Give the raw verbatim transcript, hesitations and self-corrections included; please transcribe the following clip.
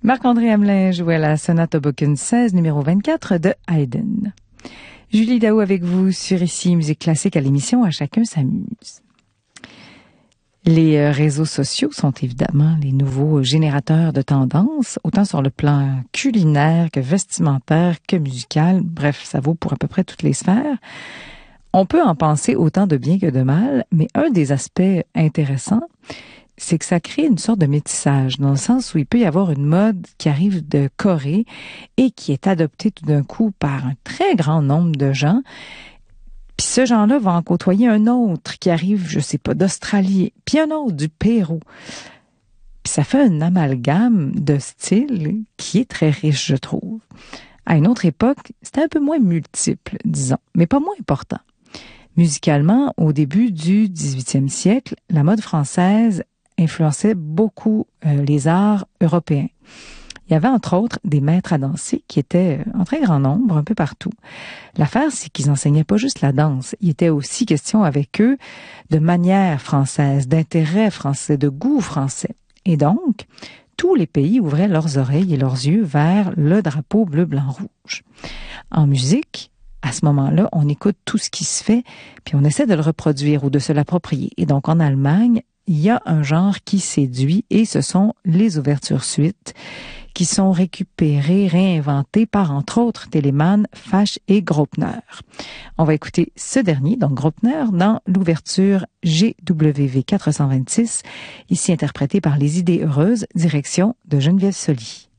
Marc-André Hamelin jouait la sonate Hoboken seize, numéro vingt-quatre de Haydn. Julie Daou avec vous sur Ici Musique Classique à l'émission À chacun s'amuse. Les réseaux sociaux sont évidemment les nouveaux générateurs de tendances, autant sur le plan culinaire que vestimentaire que musical. Bref, ça vaut pour à peu près toutes les sphères. On peut en penser autant de bien que de mal, mais un des aspects intéressants, c'est que ça crée une sorte de métissage, dans le sens où il peut y avoir une mode qui arrive de Corée et qui est adoptée tout d'un coup par un très grand nombre de gens. Puis ce genre-là va en côtoyer un autre qui arrive, je sais pas, d'Australie, puis un autre du Pérou. Puis ça fait un amalgame de styles qui est très riche, je trouve. À une autre époque, c'était un peu moins multiple, disons, mais pas moins important. Musicalement, au début du dix-huitième siècle, la mode française influençait beaucoup euh, les arts européens. Il y avait entre autres des maîtres à danser qui étaient en très grand nombre un peu partout. L'affaire, c'est qu'ils enseignaient pas juste la danse. Il était aussi question avec eux de manière française, d'intérêt français, de goût français. Et donc, tous les pays ouvraient leurs oreilles et leurs yeux vers le drapeau bleu-blanc-rouge. En musique, à ce moment-là, on écoute tout ce qui se fait, puis on essaie de le reproduire ou de se l'approprier. Et donc, en Allemagne, il y a un genre qui séduit et ce sont les ouvertures suites qui sont récupérées, réinventées par, entre autres, Telemann, Fasch et Graupner. On va écouter ce dernier, donc Graupner, dans l'ouverture G W V quatre cent vingt-six, ici interprétée par Les Idées Heureuses, direction de Geneviève Soli.